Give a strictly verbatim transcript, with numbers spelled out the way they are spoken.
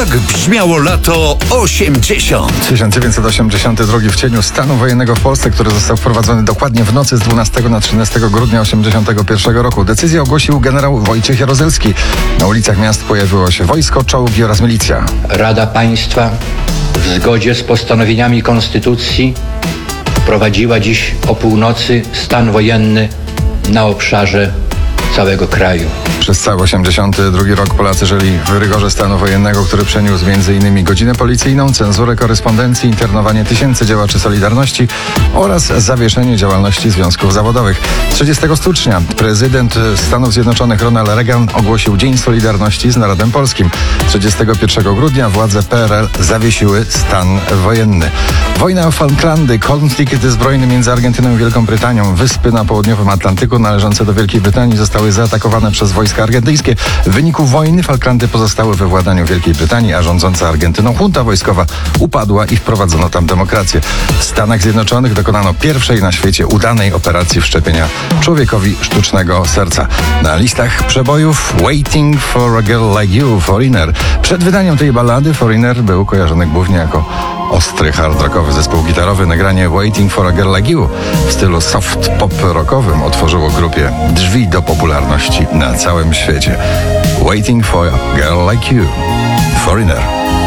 Tak brzmiało lato osiemdziesiąt. tysiąc dziewięćset osiemdziesiąty drugi w cieniu stanu wojennego w Polsce, który został wprowadzony dokładnie w nocy z dwunastego na trzynastego grudnia osiemdziesiątego pierwszego roku. Decyzję ogłosił generał Wojciech Jaruzelski. Na ulicach miast pojawiło się wojsko, czołgi oraz milicja. Rada Państwa w zgodzie z postanowieniami Konstytucji wprowadziła dziś o północy stan wojenny na obszarze całego kraju. Przez cały osiemdziesiąty drugi rok Polacy żyli w rygorze stanu wojennego, który przeniósł między innymi godzinę policyjną, cenzurę korespondencji, internowanie tysięcy działaczy Solidarności oraz zawieszenie działalności związków zawodowych. trzydziestego stycznia prezydent Stanów Zjednoczonych Ronald Reagan ogłosił Dzień Solidarności z narodem polskim. trzydziestego pierwszego grudnia władze P R L zawiesiły stan wojenny. Wojna o Falklandy, konflikt zbrojny między Argentyną i Wielką Brytanią. Wyspy na południowym Atlantyku należące do Wielkiej Brytanii zostały zaatakowane przez wojska argentyńskie. W wyniku wojny Falklandy pozostały we władaniu Wielkiej Brytanii, a rządząca Argentyną junta wojskowa upadła i wprowadzono tam demokrację. W Stanach Zjednoczonych dokonano pierwszej na świecie udanej operacji wszczepienia człowiekowi sztucznego serca. Na listach przebojów Waiting for a Girl Like You, Foreigner. Przed wydaniem tej ballady Foreigner był kojarzony głównie jako ostry hard rockowy zespół gitarowy. Nagranie Waiting for a Girl Like You w stylu soft pop rockowym otworzyło grupie drzwi do popularności na całym świecie. Waiting for a Girl Like You, Foreigner.